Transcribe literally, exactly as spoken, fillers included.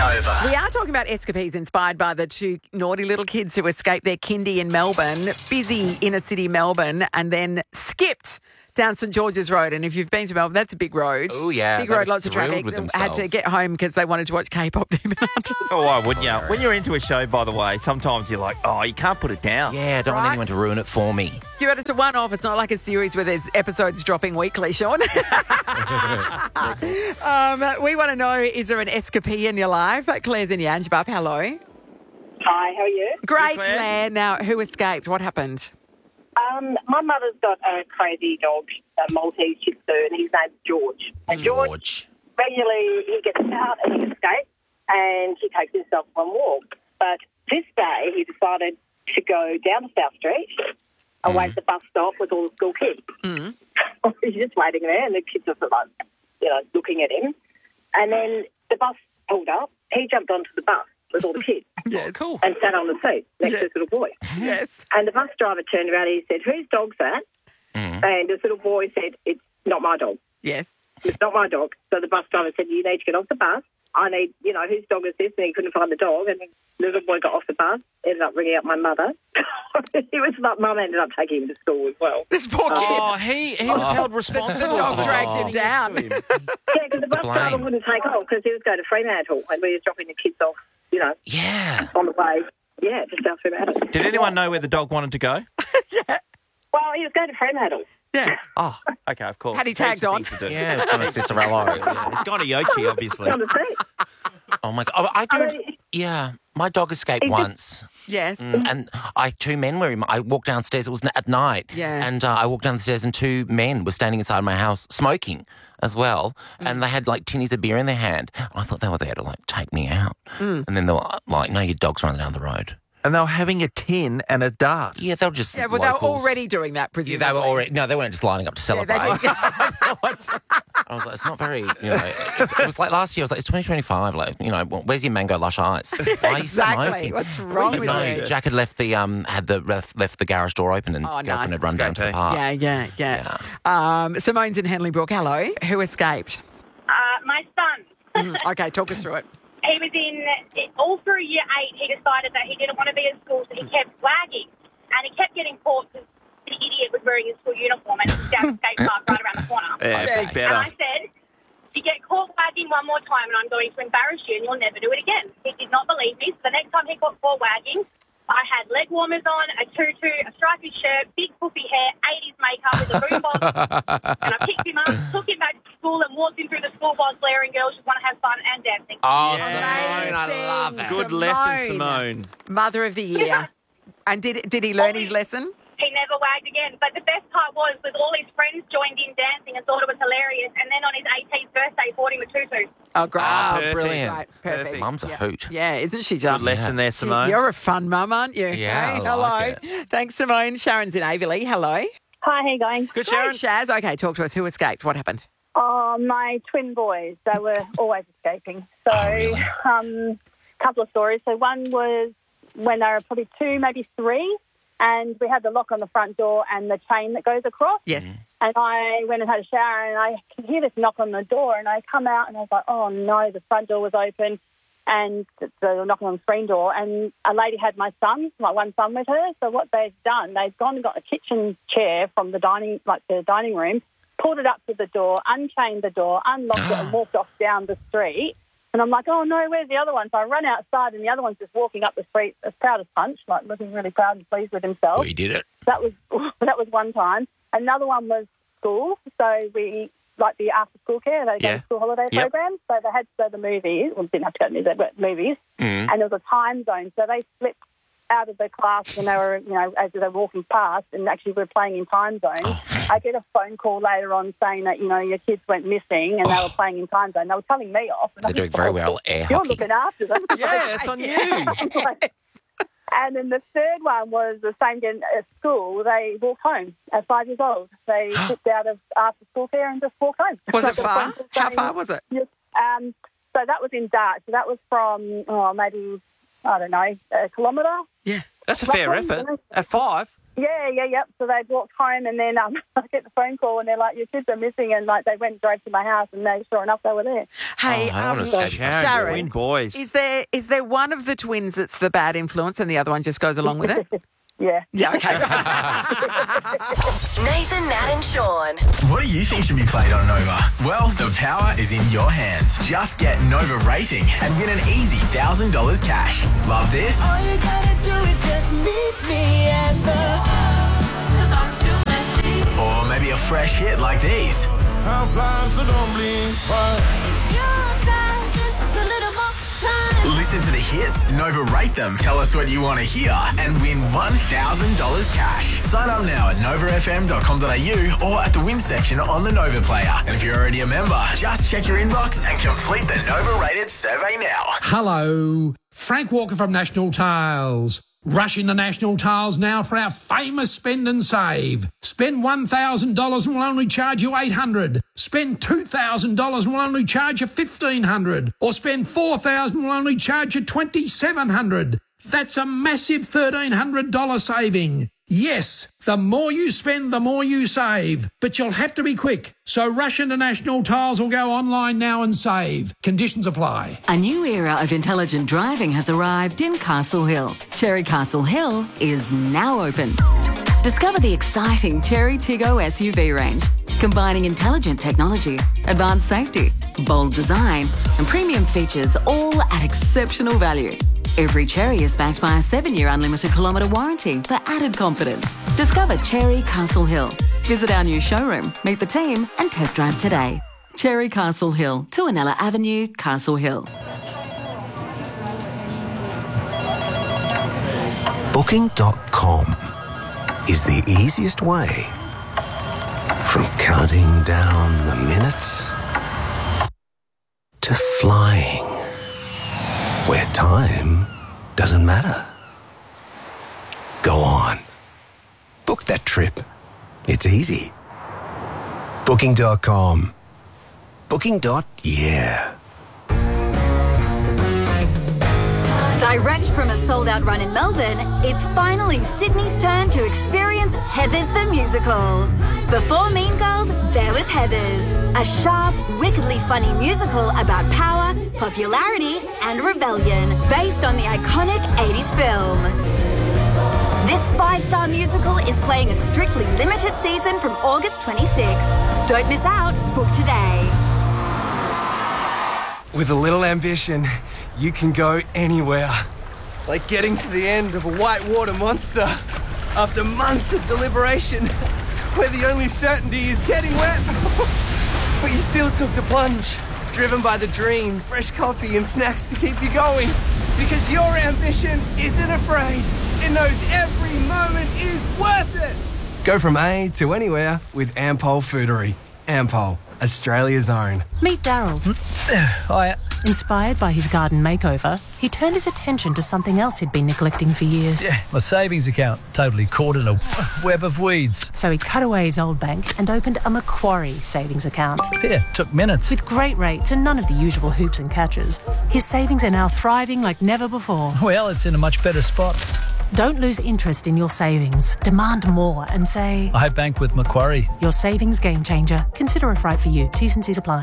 over. We are talking about escapades inspired by the two naughty little kids who escaped their kindy in Melbourne, busy inner city Melbourne, and then skipped down St George's Road. And if you've been to Melbourne, that's a big road. Oh, yeah. Big They road, were lots of thrilled traffic. with They had themselves. to get home because they wanted to watch K-pop Demon Hunters. Oh, why wouldn't you? When you're into a show, by the way, sometimes you're like, oh, you can't put it down. Yeah, I don't Right. want anyone to ruin it for me. Yeah, but it's a one-off. It's not like a series where there's episodes dropping weekly, Sean. um, we want to know, is there an escapade in your life? Claire's in Yangebup. Hello. Hi, how are you? Great, Claire. Claire. Now, who escaped? What happened? Um, my mother's got a crazy dog, a Maltese Shih Tzu, and his name's George. And George, George. regularly, he gets out and he escapes, and he takes himself on walks. But this day, he decided to go down to South Street, away at the bus stop with all the school kids. Mm. He's just waiting there, and the kids are sort of like, you know, looking at him. And then the bus pulled up. He jumped onto the bus with all the kids Yes. Cool. and sat on the seat next Yeah. to this little boy. Yes. And the bus driver turned around and he said, "Whose dog's that?" Mm. And this little boy said, "It's not my dog. Yes. It's not my dog." So the bus driver said, "You need to get off the bus. I need, you know, whose dog is this?" And he couldn't find the dog. And the little boy got off the bus, ended up ringing up my mother. He was like, Mum ended up taking him to school as well. This poor kid. Oh, he, he was held responsible. The dog dragged him Oh. down. Yeah, because the bus Blame. driver wouldn't take off because he was going to Fremantle and we were dropping the kids off, you know, Yeah. on the way. Yeah, to South Fremantle. Did anyone know where the dog wanted to go? Well, he was going to Fremantle. Yeah. Oh, okay, of course. Had he Heaps tagged of on? things to do. Yeah, kind of Cicerello. He's gone to Yochi, obviously. On the seat. Oh, my God. Oh, I I do. mean, Yeah. My dog escaped Is it- once. Yes. Mm, and I two men were in my, I walked downstairs, it was at night. Yeah. And uh, I walked down the stairs and two men were standing inside my house smoking as well. And they had like tinnies of beer in their hand. I thought they were there to like take me out. And then they were like, no, your dog's running down the road. And they were having a tin and a dart. Yeah, they were just Yeah, well, they were locals. already doing that, Yeah, presumably. they were already, no, they weren't just lining up to Yeah, celebrate. they- I was like, it's not very, you know, it's, it was like last year, I was like, it's twenty twenty-five, like, you know, where's your mango lush eyes? Why are you Exactly. smoking? What's wrong But with no, you? Jack had left the, um, had the, left, left the garage door open and Oh, girlfriend nice. had run down to the Great park. Yeah, yeah, yeah. Um, Simone's in Henley Brook. Hello. Who escaped? Uh, my son, Mm, okay, talk us through it. he was in, all through year eight, he decided that he didn't want to be at school, so he kept flagging. And he kept getting caught because the idiot was wearing his school uniform and it was down the skate park right around the corner. Yeah, Okay. big And I better. said, "You get caught wagging one more time and I'm going to embarrass you and you'll never do it again." He did not believe me. So the next time he got caught wagging, I had leg warmers on, a tutu, a stripy shirt, big poofy hair, eighties makeup with a boombox. And I picked him up, took him back to school and walked him through the school while glaring girls just want to have fun and dancing. Oh, Yeah. Simone, I love it. Good Simone. lesson, Simone. Mother of the year. And did did he learn his lesson? He never wagged again. But the best part was, was all his friends joined in dancing and thought it was hilarious. And then on his eighteenth birthday, bought him a tutu. Oh, great. Ah, perfect. brilliant. Right, perfect. Perfect. Mum's a yeah. hoot. Yeah, isn't she just? Good lesson there, Simone. You're a fun mum, aren't you? Yeah, Hey, I hello. like Thanks, Simone. Sharon's in Averley. Hello. Hi, how you going? Good, Sharon. Sharon. Shaz. Okay, talk to us. Who escaped? What happened? Oh, my twin boys, they were always escaping. So, Oh, really? um, couple of stories. So one was when they were probably two, maybe three, and we had the lock on the front door and the chain that goes across. Yes. And I went and had a shower and I could hear this knock on the door and I come out and I was like, oh, no, the front door was open and they were knocking on the screen door and a lady had my son, like one son with her. So what they've done, they've gone and got a kitchen chair from the dining, like the dining room, pulled it up to the door, unchained the door, unlocked it and walked off down the street. And I'm like, oh, no, where's the other one? So I run outside and the other one's just walking up the street as proud as punch, like looking really proud and pleased with himself. Well, you did it. That was that was one time. Another one was school. So we, like the after-school care, they go Yeah. to school holiday Yep. program. So they had to go to the movies. Well, didn't have to go to the movies, but movies. Mm. And there was a time zone. So they slipped out of the class when they were, you know, as they were walking past and actually were playing in time zone. Oh. I get a phone call later on saying that, you know, your kids went missing and they were playing in time zone. They were telling me off. And They're I'm doing just very like, well, air You're hockey. looking after them. Yeah, it's on you. And then the third one was the same again at school. They walked home at five years old. They slipped out of after school care and just walked home. Was So it the far? friends were How saying- far was it? Yes. Um, so that was in Dart. So that was from, oh, maybe, I don't know, a kilometre. Yeah. That's a fair Roughly, effort. you know. At five? Yeah, yeah, yep. So they walked home, and then um, I get the phone call, and they're like, "Your kids are missing," and like they went and drove to my house, and they sure enough they were there. Hey, Oh, I wanna um, escape. Sharon, Sharon, twin boys. is there is there one of the twins that's the bad influence, and the other one just goes along with it? Yeah. Yeah, okay. Nathan, Nat and Sean. What do you think should be played on Nova? Well, the power is in your hands. Just get Nova Rating and win an easy one thousand dollars cash. Love this? All you gotta do is just meet me at the... Or maybe a fresh hit like these. Time flies, so don't blink twice. Just a little more time. Listen to the hits, Nova Rate them, tell us what you want to hear, and win one thousand dollars cash. Sign up now at nova f m dot com dot a u or at the win section on the Nova Player. And if you're already a member, just check your inbox and complete the Nova Rated survey now. Hello, Frank Walker from National Tiles. Rush into National Tiles now for our famous spend and save. Spend one thousand dollars and we'll only charge you eight hundred dollars. Spend two thousand dollars and we'll only charge you fifteen hundred dollars. Or spend four thousand dollars and we'll only charge you twenty-seven hundred dollars. That's a massive thirteen hundred dollars saving. Yes, the more you spend, the more you save. But you'll have to be quick. So rush into National Tiles or go online now and save. Conditions apply. A new era of intelligent driving has arrived in Castle Hill. Cherry Castle Hill is now open. Discover the exciting Cherry Tiggo S U V range, combining intelligent technology, advanced safety, bold design, and premium features, all at exceptional value. Every Cherry is backed by a seven-year unlimited kilometre warranty for added confidence. Discover Cherry Castle Hill. Visit our new showroom, meet the team and test drive today. Cherry Castle Hill, Tuanella Avenue, Castle Hill. Booking dot com is the easiest way from counting down the minutes to flying, where time doesn't matter. Go on. Book that trip. It's easy. Booking dot com. Booking. Yeah. Direct from a sold-out run in Melbourne, it's finally Sydney's turn to experience Heathers the Musical. Before Mean Girls, there was Heathers, a sharp, wickedly funny musical about power, popularity and rebellion, based on the iconic eighties film. This five-star musical is playing a strictly limited season from August twenty-sixth. Don't miss out. Book today. With a little ambition, you can go anywhere. Like getting to the end of a whitewater monster after months of deliberation, where the only certainty is getting wet. But you still took the plunge, driven by the dream, fresh coffee and snacks to keep you going. Because your ambition isn't afraid. It knows every moment is worth it. Go from A to anywhere with Ampol Foodery. Ampol, Australia's own. Meet Daryl. Hi. Inspired by his garden makeover, he turned his attention to something else he'd been neglecting for years. Yeah, my savings account, totally caught in a web of weeds. So he cut away his old bank and opened a Macquarie savings account. Yeah, took minutes. With great rates and none of the usual hoops and catches, his savings are now thriving like never before. Well, it's in a much better spot. Don't lose interest in your savings. Demand more and say, I bank with Macquarie. Your savings game changer. Consider if right for you. T's and C's apply.